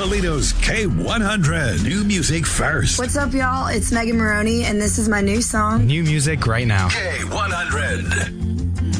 Toledo's K100. New music first. What's up, y'all? It's Megan Maroney, and this is my new song. New music right now. K100.